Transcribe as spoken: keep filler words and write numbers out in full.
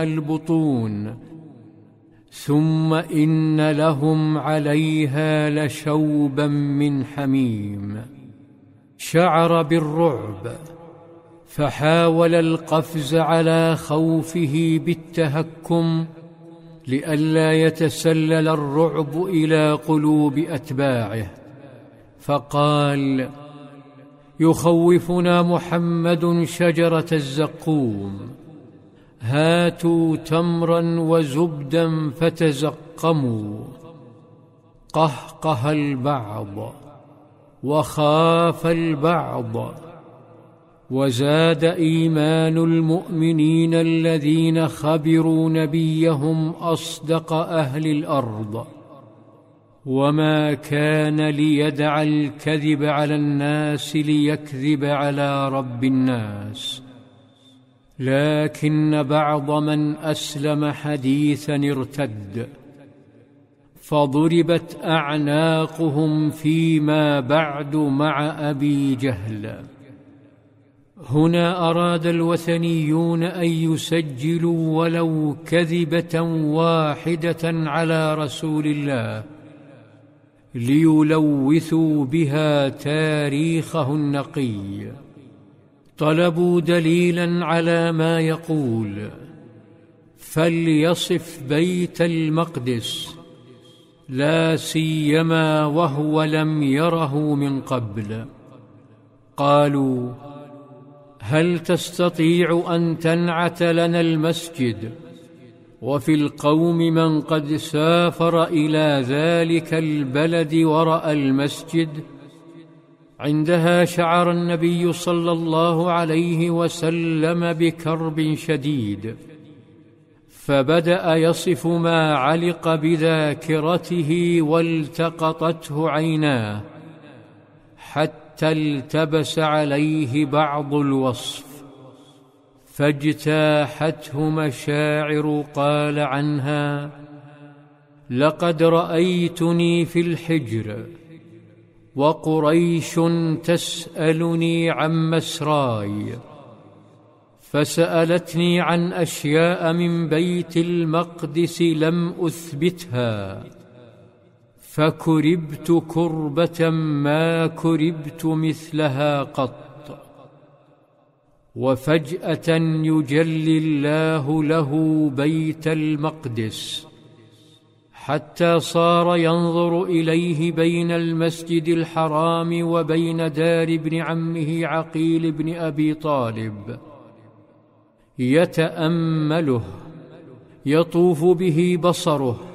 البطون، ثم إن لهم عليها لشوبا من حميم. شعر بالرعب فحاول القفز على خوفه بالتهكم لئلا يتسلل الرعب إلى قلوب أتباعه، فقال: يخوفنا محمد شجرة الزقوم، هاتوا تمرا وزبدا فتزقموا. قهقه البعض وخاف البعض، وزاد إيمان المؤمنين الذين خبروا نبيهم أصدق أهل الأرض، وما كان ليدع الكذب على الناس ليكذب على رب الناس، لكن بعض من أسلم حديثا ارتد، فضربت أعناقهم فيما بعد مع أبي جهل. هنا أراد الوثنيون أن يسجلوا ولو كذبة واحدة على رسول الله ليلوثوا بها تاريخه النقي. طلبوا دليلا على ما يقول، فليصف بيت المقدس، لا سيما وهو لم يره من قبل. قالوا: هل تستطيع أن تنعت لنا المسجد وفي القوم من قد سافر إلى ذلك البلد ورأى المسجد؟ عندها شعر النبي صلى الله عليه وسلم بكرب شديد، فبدأ يصف ما علق بذاكرته والتقطته عيناه حتى التبس عليه بعض الوصف، فاجتاحته مشاعر قال عنها: لقد رأيتني في الحجر وقريش تسألني عن مسراي، فسألتني عن أشياء من بيت المقدس لم أثبتها، فكربت كربة ما كربت مثلها قط. وفجأة يجلي الله له بيت المقدس حتى صار ينظر إليه بين المسجد الحرام وبين دار ابن عمه عقيل بن أبي طالب، يتأمله، يطوف به بصره،